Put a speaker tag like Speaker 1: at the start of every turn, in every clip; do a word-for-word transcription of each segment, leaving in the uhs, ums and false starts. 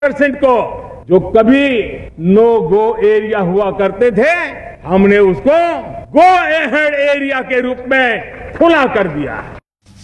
Speaker 1: परसेंट को जो कभी नो गो एरिया हुआ करते थे, हमने उसको गो अहेड एरिया के रूप में खुला कर दिया है.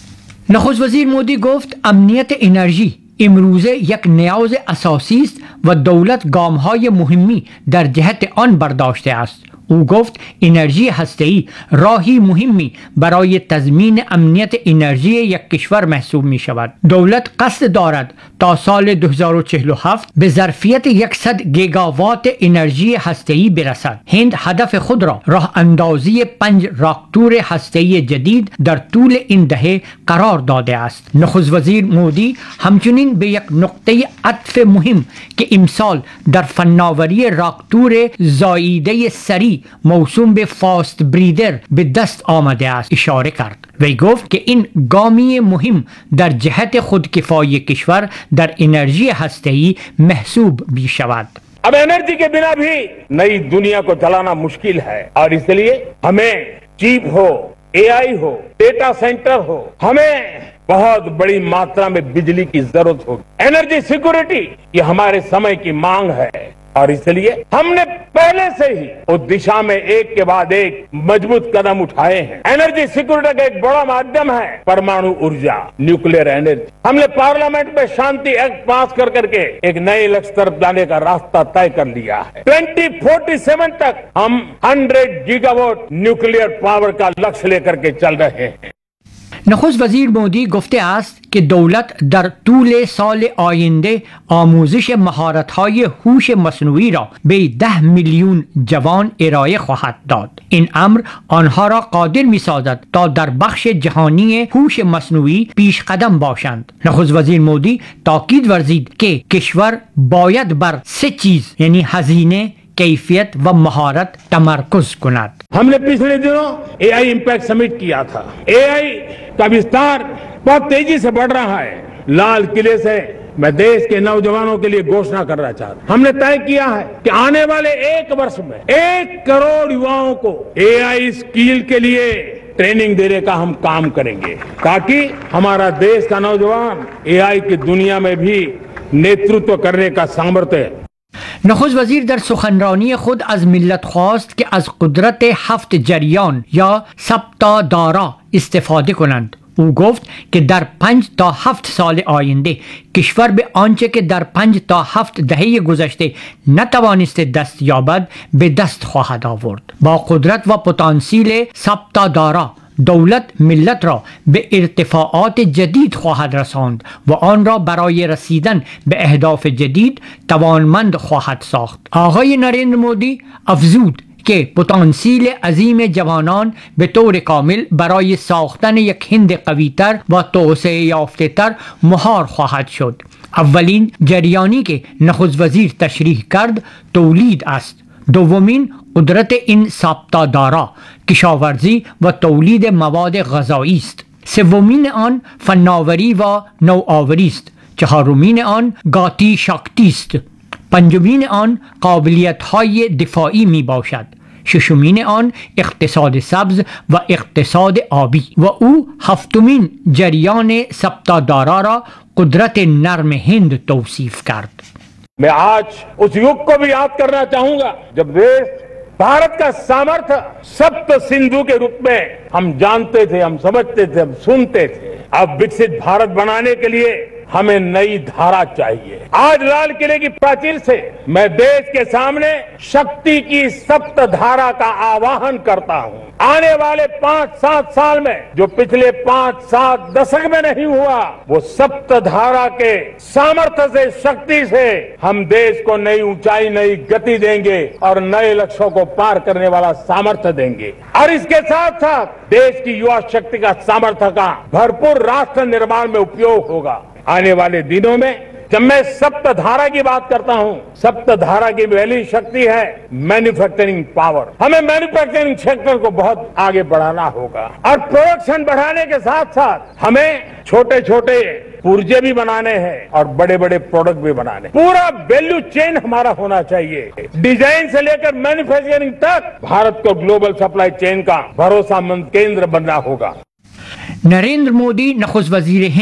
Speaker 2: نخست وزیر مودی گفت امنیت انرژی امروزه یک نیاز اساسی است و دولت گام‌های مهمی در جهت آن برداشته است. او گفت انرژی هسته‌ای راهی مهمی برای تضمین امنیت انرژی یک کشور محسوب می شود. دولت قصد دارد تا سال دو هزار و چهل و هفت به ظرفیت صد گیگاوات انرژی هسته‌ای برسد. هند هدف خود را راه اندازی پنج راکتور هسته‌ای جدید در طول این دهه قرار داده است. نخست وزیر مودی همچنین به یک نقطه عطف مهم که امسال در فناوری راکتور زاییده سریع موسوم به فاست بریدر به دست آمده است اشاره کرد. وی گفت که این گامی مهم در جهت خودکفایی کشور در انرژی هسته‌ای محسوب می شود.
Speaker 1: अब एनर्जी के बिना भी नई दुनिया को चलाना मुश्किल है और इसलिए हमें चिप हो, एआई हो, डेटा सेंटर हो, हमें बहुत बड़ी मात्रा में बिजली की जरूरत होगी. एनर्जी सिक्योरिटी ये हमारे समय की मांग है और इसलिए हमने पहले से ही उस दिशा में एक के बाद एक मजबूत कदम उठाए हैं. एनर्जी सिक्योरिटी का एक बड़ा माध्यम है परमाणु ऊर्जा, न्यूक्लियर एनर्जी. हमने पार्लियामेंट में शांति एक्ट पास कर करके एक नए लक्ष्य तरफ जाने का रास्ता तय कर लिया है. ट्वेंटी फोर्टी सेवन तक हम हंड्रेड गीगावाट न्यूक्लियर पावर का लक्ष्य लेकर के चल रहे हैं.
Speaker 2: نخست وزیر مودی گفته است که دولت در طول سال آینده آموزش مهارت‌های هوش مصنوعی را به ده میلیون جوان ارائه خواهد داد. این امر آنها را قادر می‌سازد تا در بخش جهانی هوش مصنوعی پیش قدم باشند. نخست وزیر مودی تاکید ورزید که کشور باید بر سه چیز یعنی هزینه، कैफियत व महारत तमरकुज कुनत.
Speaker 1: हमने पिछले दिनों एआई इम्पैक्ट समिट किया था. एआई का विस्तार बहुत तेजी से बढ़ रहा है. लाल किले से मैं देश के नौजवानों के लिए घोषणा करना चाहता हूं. हमने तय किया है कि आने वाले एक वर्ष में एक करोड़ युवाओं को एआई स्किल के लिए ट्रेनिंग देने का हम काम करेंगे ताकि हमारा देश का नौजवान एआई की दुनिया में भी नेतृत्व करने का सामर्थ्य.
Speaker 2: نخست وزیر در سخنرانی خود از ملت خواست که از قدرت هفت جریان یا سبتا دارا استفاده کنند. او گفت که در پنج تا هفت سال آینده کشور به آنچه که در پنج تا هفت دهه گذشته نتوانسته دست یابد به دست خواهد آورد. با قدرت و پتانسیل سبتا دارا دولت ملت را به ارتفاعات جدید خواهد رساند و آن را برای رسیدن به اهداف جدید توانمند خواهد ساخت. آقای نریندر مودی افزود که پتانسیل عظیم جوانان به طور کامل برای ساختن یک هند قوی‌تر و توسعه یافته‌تر مهار خواهد شد. اولین جریانی که نخست وزیر تشریح کرد تولید است. دومین قدرت این ساپتادارا کشاورزی و تولید مواد غذایی است. سومین آن فناوری و نوآوری است. چهارمین آن گاتی شاکتی است. پنجمین آن قابلیت های دفاعی می باشد. ششمین آن اقتصاد سبز و اقتصاد آبی و او هفتمین جریان ساپتادارا را قدرت نرم هند توصیف کرد.
Speaker 1: मैं आज उस युग को भी याद करना चाहूंगा जब देश भारत का सामर्थ्य सप्त सिंधु के रूप में हम जानते थे, हम समझते थे, हम सुनते थे. अब विकसित भारत बनाने के लिए हमें नई धारा चाहिए. आज लाल किले की प्राचीर से मैं देश के सामने शक्ति की सप्त धारा का आह्वान करता हूं. आने वाले पांच सात साल में जो पिछले पांच सात दशक में नहीं हुआ, वो सप्त धारा के सामर्थ्य से, शक्ति से हम देश को नई ऊंचाई, नई गति देंगे और नए लक्ष्यों को पार करने वाला सामर्थ्य देंगे. और इसके साथ साथ देश की युवा शक्ति का सामर्थ्य का भरपूर राष्ट्र निर्माण में उपयोग होगा. आने वाले दिनों में जब मैं सप्त धारा की बात करता हूं, सप्त धारा की पहली शक्ति है मैन्युफैक्चरिंग पावर. हमें मैन्युफैक्चरिंग सेक्टर को बहुत आगे बढ़ाना होगा और प्रोडक्शन बढ़ाने के साथ साथ हमें छोटे छोटे पुर्जे भी बनाने हैं और बड़े बड़े प्रोडक्ट भी बनाने. पूरा वैल्यू चेन हमारा होना चाहिए. डिजाइन से लेकर मैन्युफैक्चरिंग तक भारत को ग्लोबल सप्लाई चेन का भरोसामंद केंद्र बनना होगा.
Speaker 2: नरेंद्र मोदी नखुस्त वजीर हिंद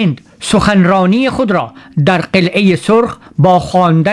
Speaker 2: سخنرانی خود را در قلعه سرخ با خواندن